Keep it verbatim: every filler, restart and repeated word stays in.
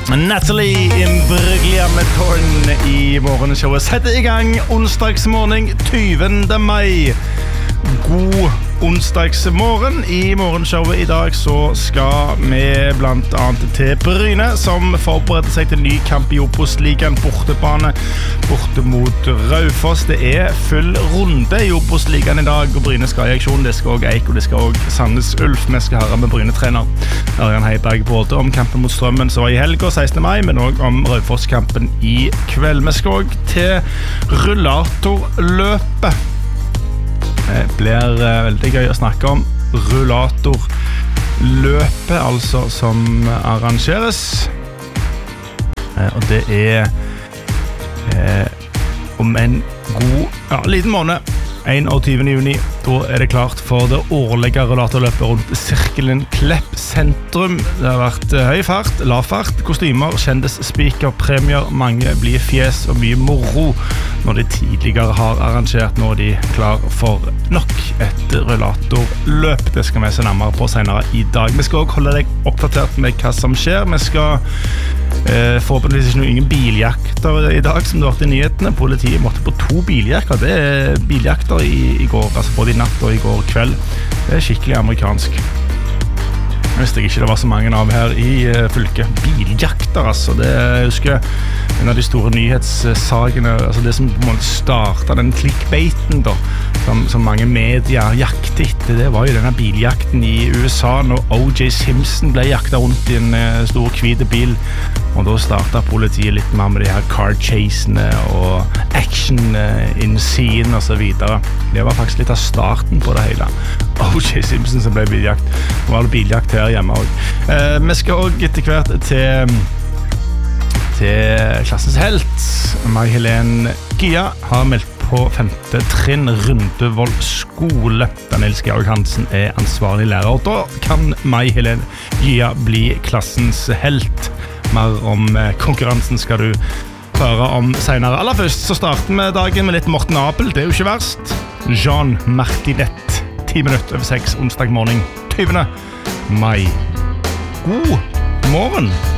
Natalie Imbruglia med Torn I morgenshowet setter I gang onsdagsmorgen tyvende mai. God onsdagsmorgen. I morgenshowet I dag så skal vi blant annet til Bryne, som forbereder seg til ny kamp I Obos-ligaen bortebane, borte mot Raufoss. Det er full runde I Obos-ligaen I dag, og Bryne skal I aksjon. Det skal også Eik, og det skal også Sandnes Ulf. Vi skal høre med Bryne-trener Ørjan Heiberg både om kampen mot Strømmen som var I helgen sekstende mai, men også om Raufoss-kampen I kveld. Vi skal også til rullatorløpet. Det blir veldig gøy å snakke om rullatorløpet, altså som arrangeres. Og det er eh, om en god, ja, liten måned, enogtyvende juni. Da er det klart for det årlige rullatorløpet rundt Sirkelen Klepp sentrum. Det har vært høy fart, lav fart, kostymer, kjendes speaker, premier, mange blir fjes og mye moro når de tidligere har arrangert. Nå er de klar for nok et rullatorløp. Det skal vi se nærmere på senere I dag. Vi skal også holde deg oppdatert med hva som skjer. Vi skal eh, forhåpentligvis ikke noen biljakter I dag, som det har vært I nyhetene. Politiet måtte på to biljakter. Det er biljakter I, I går, altså både I natt og I går kveld. Det er skikkelig amerikansk. Jeg visste ikke det var så mange av her I uh, fylket. Biljakter, altså. Det jeg husker en av de store nyhetssakene, altså det som på en måte startet den clickbaiten da, som, som mange medier jaktet etter, det var jo denne biljakten I USA når O J Simpson ble jaktet rundt I en uh, stor hvite bil, og da startet politiet litt mer med de her car chasene og action uh, in scene og så videre. Det var faktisk litt av starten på det hele. O J Simpson som ble biljakt. Nå var det biljakt her hjemme også. Eh, vi skal også etter hvert til, til klassens helt. May-Helen Gia har meldt på femte trinn Rundevold skole. Daniel Skjærvik Hansen er ansvarlig lærer. Og da kan May-Helen Gia bli klassens helt. Mer om konkurransen skal du høre om senere. Aller først så starter vi dagen med litt Morten Abel. Det er jo ikke verst. Jean Martinet. ti minutter over seks onsdag morgen tyvende mai. God morgen!